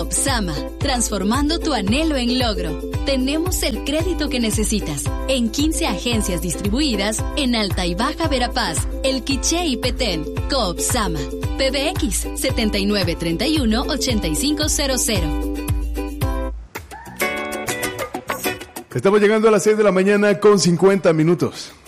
Coop Sama, transformando tu anhelo en logro. Tenemos el crédito que necesitas en 15 agencias distribuidas en Alta y Baja Verapaz, El Quiché y Petén. Coop Sama, PBX 7931-8500. Estamos llegando a las 6 de la mañana con 50 minutos.